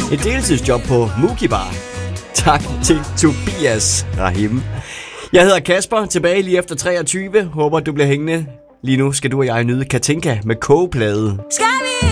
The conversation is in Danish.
et deltidsjob på Mookie Bar. Tak til Tobias Rahim. Jeg hedder Kasper, tilbage lige efter 23. Håber, du bliver hængende. Lige nu skal du og jeg nyde Katinka med kogeplade. Skal vi